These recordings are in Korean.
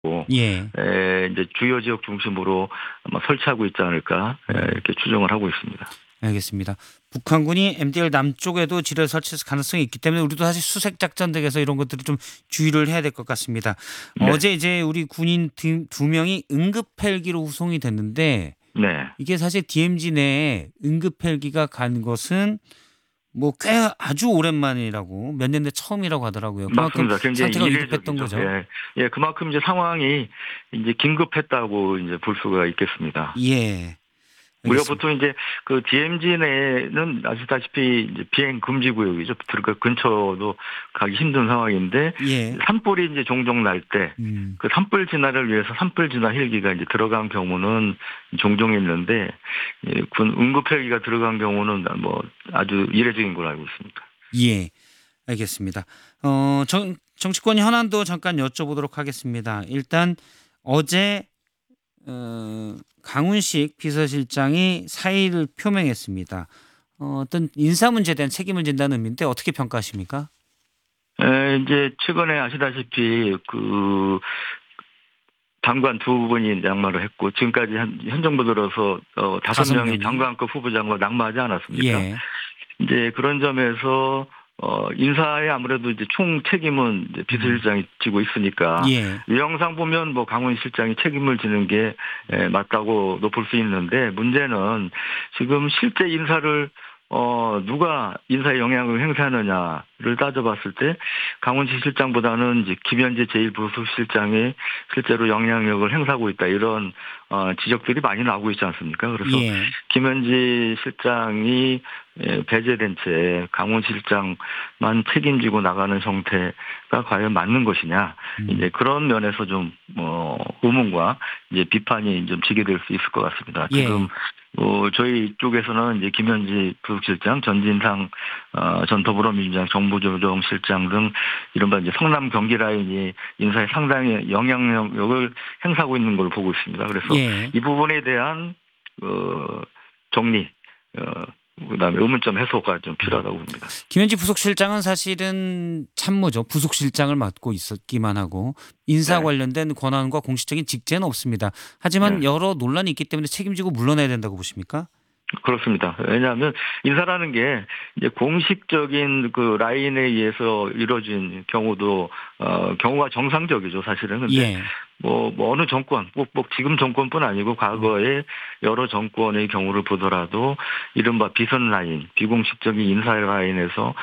예. 이제 주요 지역 중심으로 아마 설치하고 있지 않을까 이렇게 추정을 하고 있습니다. 알겠습니다. 북한군이 MDL 남쪽에도 지뢰를 설치할 가능성이 있기 때문에 우리도 사실 수색 작전 등에서 이런 것들을 좀 주의를 해야 될 것 같습니다. 네. 어제 이제 우리 군인 두 명이 응급 헬기로 후송이 됐는데 네. 이게 사실 DMZ 내에 응급 헬기가 간 것은 뭐 꽤 아주 오랜만이라고 몇 년 내 처음이라고 하더라고요. 그만큼 맞습니다. 굉장히 상태가 위급했던 이례적이죠. 거죠. 예, 그만큼 이제 상황이 이제 긴급했다고 이제 볼 수가 있겠습니다. 예. 우리가 알겠습니다. 보통 이제 그 DMZ 내는 아시다시피 이제 비행 금지 구역이죠. 들어가 근처도 가기 힘든 상황인데 예. 산불이 이제 종종 날 때 그 산불 진화를 위해서 산불 진화 헬기가 이제 들어간 경우는 종종 있는데 군 응급 헬기가 들어간 경우는 뭐 아주 이례적인 걸로 알고 있습니다. 예. 알겠습니다. 정치권 현안도 잠깐 여쭤보도록 하겠습니다. 일단 어제 강훈식 비서실장이 사의를 표명했습니다. 어떤 인사 문제에 대한 책임을 진다는 의미인데 어떻게 평가하십니까? 이제 최근에 아시다시피 그 장관 두 분이 낙마를 했고 지금까지 현 정부 들어서 5명이 장관급 후보장으로 낙마하지 않았습니까? 예. 이제 그런 점에서 인사에 아무래도 이제 총 책임은 이제 비서실장이 지고 있으니까 예. 유형상 보면 뭐 강훈 실장이 책임을 지는 게 맞다고도 볼 수 있는데 문제는 지금 실제 인사를 누가 인사에 영향을 행사하느냐를 따져봤을 때 강훈식 실장보다는 이제 김현재 제1부수실장이 실제로 영향력을 행사하고 있다 이런 지적들이 많이 나오고 있지 않습니까? 그래서 예. 김현재 실장이 배제된 채 강훈 실장만 책임지고 나가는 형태가 과연 맞는 것이냐 이제 그런 면에서 좀 의문과 이제 비판이 좀 지게될 수 있을 것 같습니다. 예. 지금 저희 쪽에서는 이제 김현지 부속실장, 전진상 전 더불어민주당 정부조정실장 등 이른바 이제 성남 경기 라인이 인사에 상당히 영향력을 행사하고 있는 걸로 보고 있습니다. 그래서 예. 이 부분에 대한 정리, 그다음에 의문점 해소가 좀 필요하다고 봅니다. 김현지 부속실장은 사실은 참모죠. 부속실장을 맡고 있었기만 하고 인사 네. 관련된 권한과 공식적인 직제는 없습니다. 하지만 네. 여러 논란이 있기 때문에 책임지고 물러나야 된다고 보십니까? 그렇습니다. 왜냐하면 인사라는 게 이제 공식적인 그 라인에 의해서 이루어진 경우도 경우가 정상적이죠, 사실은. 근데 예. 뭐 어느 정권, 꼭 지금 정권뿐 아니고 과거에 여러 정권의 경우를 보더라도 이른바 비선 라인, 비공식적인 인사 라인에서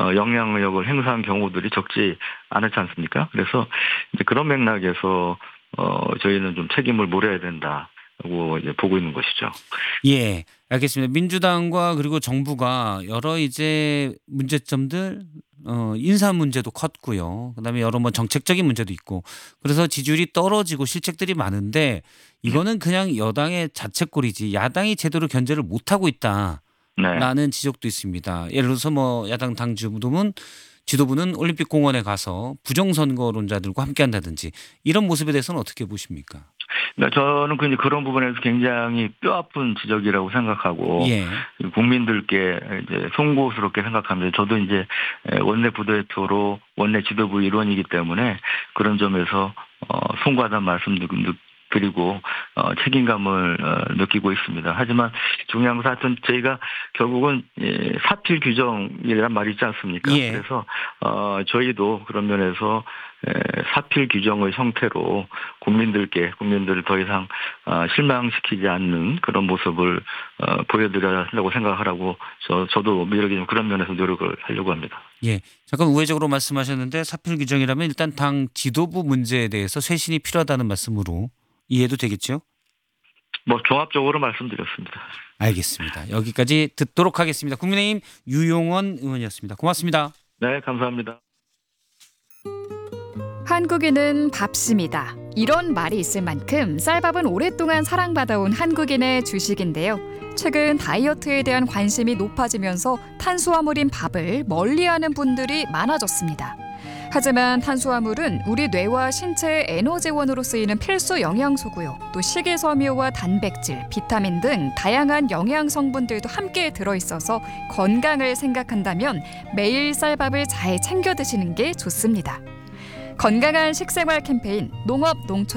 영향력을 행사한 경우들이 적지 않지 않습니까? 그래서 이제 그런 맥락에서 저희는 좀 책임을 물어야 된다고 이제 보고 있는 것이죠. 예, 알겠습니다. 민주당과 그리고 정부가 여러 이제 문제점들, 인사 문제도 컸고요. 그다음에 여러 뭐 정책적인 문제도 있고, 그래서 지지율이 떨어지고 실책들이 많은데 이거는 그냥 여당의 자책골이지 야당이 제대로 견제를 못 하고 있다라는 네. 지적도 있습니다. 예를 들어서 뭐 야당 당 지도부는 올림픽공원에 가서 부정선거론자들과 함께한다든지 이런 모습에 대해서는 어떻게 보십니까? 저는 그런 부분에서 굉장히 뼈아픈 지적이라고 생각하고 예. 국민들께 이제 송구스럽게 생각합니다. 저도 이제 원내 부대표로 원내 지도부 일원이기 때문에 그런 점에서 송구하다는 말씀 드리고 책임감을 느끼고 있습니다. 하지만 중요한 것은 하여튼 저희가 결국은 사필 규정이란 말이 있지 않습니까? 예. 그래서 저희도 그런 면에서 사필 규정의 형태로 국민들을 더 이상 실망시키지 않는 그런 모습을 보여드려야 한다고 생각하라고 저도 이렇게 그런 면에서 노력을 하려고 합니다. 예. 잠깐 우회적으로 말씀하셨는데 사필 규정이라면 일단 당 지도부 문제에 대해서 쇄신이 필요하다는 말씀으로 이해도 되겠죠? 뭐 종합적으로 말씀드렸습니다. 알겠습니다. 여기까지 듣도록 하겠습니다. 국민의힘 유용원 의원이었습니다. 고맙습니다. 네, 감사합니다. 한국인은 밥심이다. 이런 말이 있을 만큼 쌀밥은 오랫동안 사랑받아온 한국인의 주식인데요. 최근 다이어트에 대한 관심이 높아지면서 탄수화물인 밥을 멀리하는 분들이 많아졌습니다. 하지만 탄수화물은 우리 뇌와 신체의 에너지원으로 쓰이는 필수 영양소고요. 또 식이섬유와 단백질, 비타민 등 다양한 영양 성분들도 함께 들어있어서 건강을 생각한다면 매일 쌀밥을 잘 챙겨 드시는 게 좋습니다. 건강한 식생활 캠페인 농업 농촌